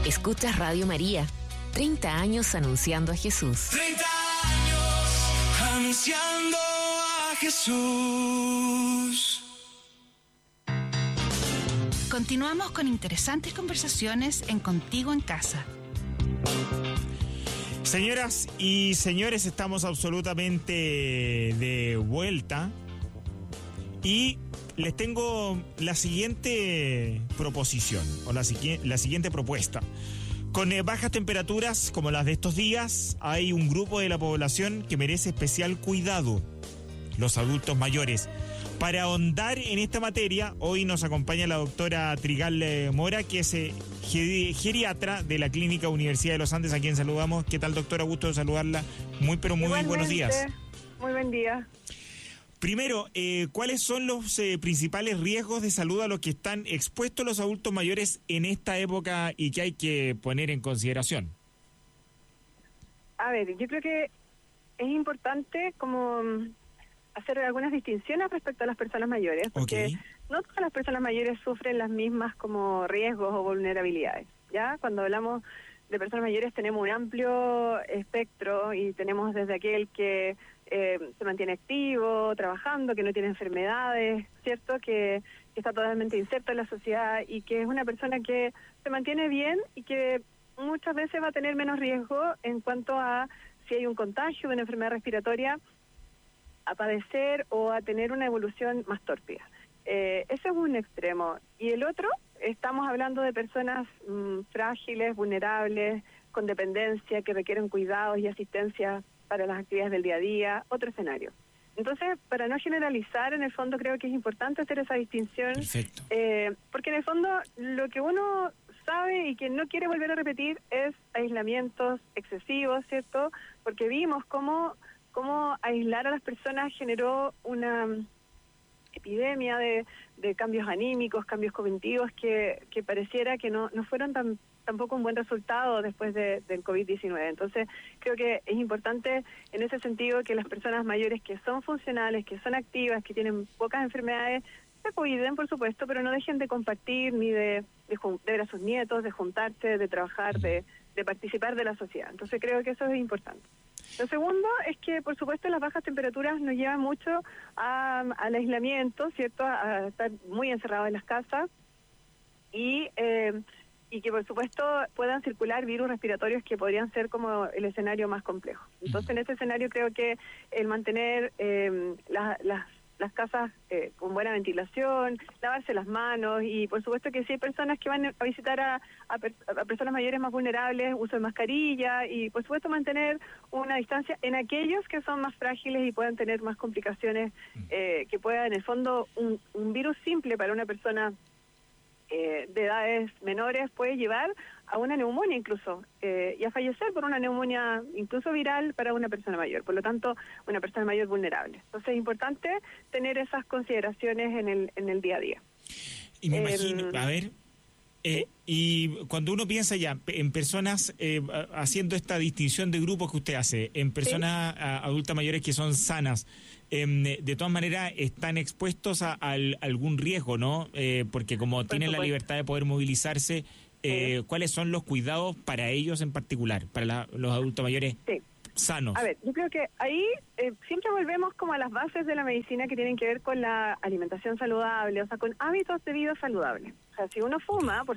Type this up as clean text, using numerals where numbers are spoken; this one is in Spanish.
Escuchas Radio María. 30 años anunciando a Jesús. 30 años anunciando a Jesús. Continuamos con interesantes conversaciones en Contigo en Casa. Señoras y señores, estamos absolutamente de vuelta y les tengo la siguiente proposición o la siguiente propuesta. Con bajas temperaturas como las de estos días, hay un grupo de la población que merece especial cuidado: los adultos mayores. Para ahondar en esta materia, hoy nos acompaña la doctora Trigal Mora, que es geriatra de la Clínica Universidad de los Andes, a quien saludamos. ¿Qué tal, doctora? Gusto de saludarla. Muy buenos días. Muy buen día. Primero, ¿cuáles son los principales riesgos de salud a los que están expuestos los adultos mayores en esta época y que hay que poner en consideración? A ver, yo creo que es importante como hacer algunas distinciones respecto a las personas mayores, porque no todas las personas mayores sufren las mismas como riesgos o vulnerabilidades, ¿ya? Cuando hablamos de personas mayores tenemos un amplio espectro y tenemos desde aquel que se mantiene activo, trabajando, que no tiene enfermedades, ¿cierto? Que está totalmente inserto en la sociedad y que es una persona que se mantiene bien y que muchas veces va a tener menos riesgo en cuanto a si hay un contagio de una enfermedad respiratoria, a padecer o a tener una evolución más tórpida. Ese es un extremo. Y el otro, estamos hablando de personas frágiles, vulnerables, con dependencia, que requieren cuidados y asistencia para las actividades del día a día, otro escenario. Entonces, para no generalizar, en el fondo creo que es importante hacer esa distinción. Perfecto. Porque en el fondo lo que uno sabe y que no quiere volver a repetir es aislamientos excesivos, ¿cierto? Porque vimos cómo aislar a las personas generó una epidemia de cambios anímicos, cambios cognitivos que pareciera que no fueron tampoco un buen resultado después del COVID-19. Entonces, creo que es importante en ese sentido que las personas mayores que son funcionales, que son activas, que tienen pocas enfermedades, se cuiden, por supuesto, pero no dejen de compartir ni de ver a sus nietos, de juntarse, de trabajar, de participar de la sociedad. Entonces, creo que eso es importante. Lo segundo es que, por supuesto, las bajas temperaturas nos llevan mucho al aislamiento, ¿cierto? A estar muy encerrados en las casas y que, por supuesto, puedan circular virus respiratorios que podrían ser como el escenario más complejo. Entonces, en este escenario creo que el mantener las casas con buena ventilación, lavarse las manos y, por supuesto, que si hay personas que van a visitar a personas mayores más vulnerables, uso de mascarilla y, por supuesto, mantener una distancia en aquellos que son más frágiles y puedan tener más complicaciones, que pueda, en el fondo, un virus simple para una persona de edades menores puede llevar a una neumonía incluso, y a fallecer por una neumonía incluso viral para una persona mayor, por lo tanto una persona mayor vulnerable. Entonces es importante tener esas consideraciones en el día a día. Y me imagino, a ver, y cuando uno piensa ya en personas, haciendo esta distinción de grupos que usted hace, en personas adultas mayores que son sanas, de todas maneras están expuestos a algún riesgo, ¿no? Porque como tienen la libertad de poder movilizarse, ¿cuáles son los cuidados para ellos en particular, para los adultos mayores sanos? A ver, yo creo que ahí siempre volvemos como a las bases de la medicina que tienen que ver con la alimentación saludable, o sea, con hábitos de vida saludables. O sea, si uno fuma, por